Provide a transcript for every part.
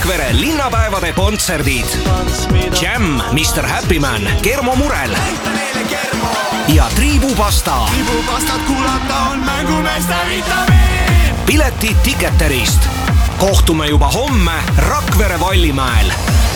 Rakvere linnapäevade kontserdid. Jam, Mr. Happy Man, Kermo Murel ja Triibupasta. Triibupastat kuulata on mängumeeste vitamiin. Piletid Ticketerist. Kohtume juba homme Rakvere Vallimäel.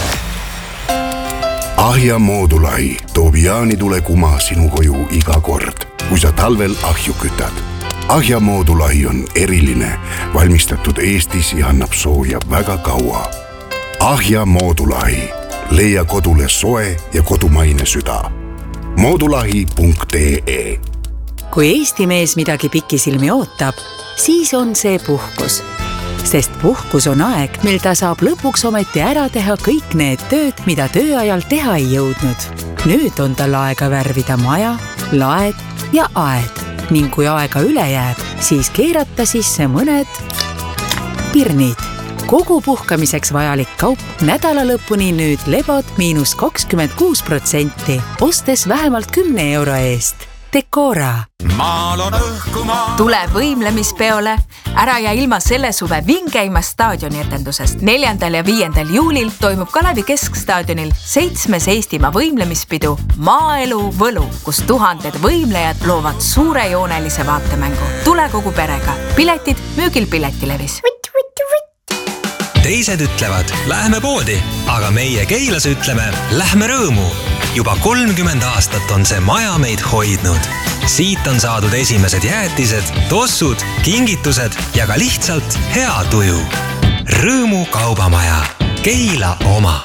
Ahja Moodulai toob jaanitule kuma sinu koju iga kord, kui sa talvel ahju kütad. Ahja Moodulai on eriline, valmistatud Eestis ja annab sooja väga kaua. Ahja Moodulai. Leia kodule soe ja kodumaine süda. Moodulahi.ee. Kui Eesti mees midagi pikisilmi ootab, siis on see puhkus. Sest puhkus on aeg, mil ta saab lõpuks ometi ära teha kõik need tööd, mida tööajal teha ei jõudnud. Nüüd on tal aega värvida maja, laed ja aed. Ning kui aega üle jääb, siis keerata sisse mõned pirnid. Kogu puhkamiseks vajalik kaup nädala lõpuni nüüd lebod -26%, ostes vähemalt 10 euro eest. Decora. Maal on õhkuma. Tule võimlemispeole. Ära ja ilma selle suve vingeima staadionietendusest. 4. ja 5. juulil toimub Kalevi Keskstaadionil 7. Eestimaa võimlemispidu Maaelu Võlu, kus tuhanded võimlejad loovad suurejoonelise vaatemängu. Tule kogu perega. Piletid müügil Piletilevis. Teised ütlevad, lähme poodi, aga meie Keilas ütleme, lähme rõõmu. Juba 30 aastat on see maja meid hoidnud. Siit on saadud esimesed jäätised, tossud, kingitused ja ka lihtsalt hea tuju. Rõõmu kaubamaja. Keila oma.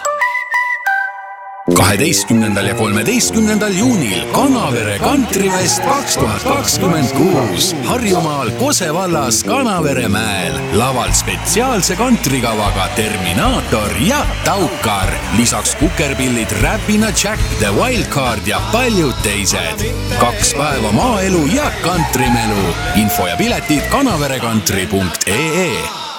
12. ja 13. juunil Kanavere Kantrivest 2026 Harjumaal Kose vallas Kanaveremäel. Laval spetsiaalse kantrikavaga Terminaator ja Taukar. Lisaks kukerpillid Räpina Jack, The Wildcard ja paljud teised. 2 päeva maaelu ja kantrimelu. Info ja piletid kanaverekantri.ee.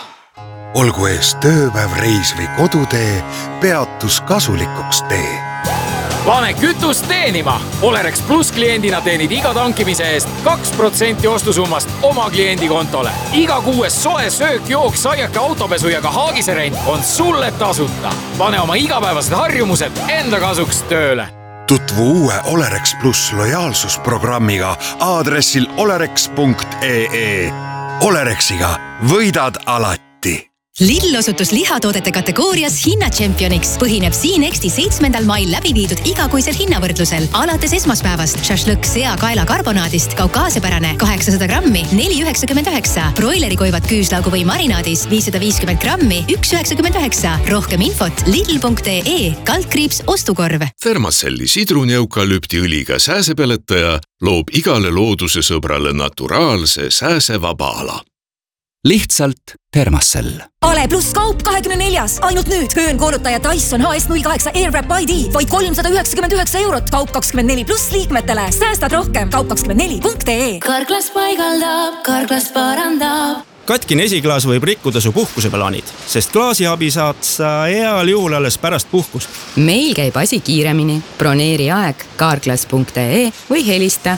Olgu ees tööpäev, reis või kodutee, peatus kasulikuks tee. Pane kütust teenima! Olerex Plus kliendina teenid iga tankimise eest 2% ostusummast oma kliendi kontole. Iga 6 soe söök, jook, saiake, autopesu ja ka haagiserent on sulle tasuta. Pane oma igapäevased harjumused enda kasuks tööle. Tutvu uue Olerex Plus lojaalsusprogrammiga aadressil olerex.ee. Olerexiga võidad alati. Lidl osutus lihatoodete kategoorias hinnatšempioniks. Põhineb Siinexti 7. mail läbi viidud igakuisel hinnavõrdlusel. Alates esmaspäevast šašlõkk seakaela karbonaadist kaukaasiapärane 800 grammi 4,99. Broilerikoivad küüslaugu või marinaadis 550 grammi 1,99. Rohkem infot lidl.ee/ostukorv. Thermacelli sidruneukalüptiõliga sääsepeletaja loob igale looduse sõbrale naturaalse sääsevaba ala. Lihtsalt Thermacell. Ale pluss kaup 24. Ainult nüüd höönkoolutaja Dyson HS08 Airwrap ID. Vaid 399 eurot. Kaup 24 pluss liikmetele. Säästad rohkem. Kaup24.ee. Karklas paigaldab, Karklas parandab. Katkine esiklaas võib rikkuda su puhkuseplaanid, sest klaasiabi saad sa heal juhul alles pärast puhkust. Meil käib asi kiiremini. Broneeri aeg karklas.ee või helista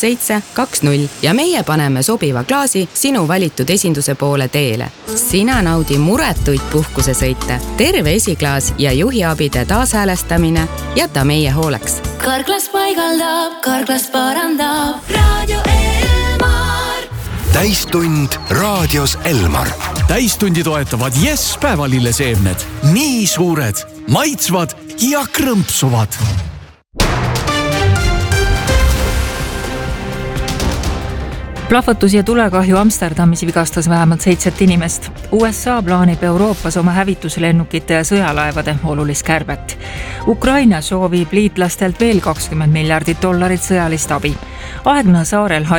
1720 ja meie paneme sobiva klaasi sinu valitud esinduse poole teele. Sina naudi muretuid puhkusesõite. Terve esiklaas ja juhiabide taashäälestamine jäta meie hooleks. Karklas paigaldab, Karklas parandab. Raadio Elmar. Täistund raadios Elmar. Täistundi toetavad Yes päevalilleseemned. Nii suured, maitsvad ja krõmpsuvad. Plahvatus ja tulekahju Amsterdamis vigastas vähemalt 7 inimest. USA plaanib Euroopas oma hävituslennukite ja sõjalaevade olulist kärbet. Ukraina soovib liitlastelt veel $20 miljardit sõjalist abi. Aegna saarel